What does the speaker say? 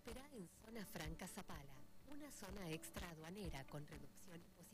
Espera en Zona Franca Zapala, una zona extra aduanera con reducción impositiva.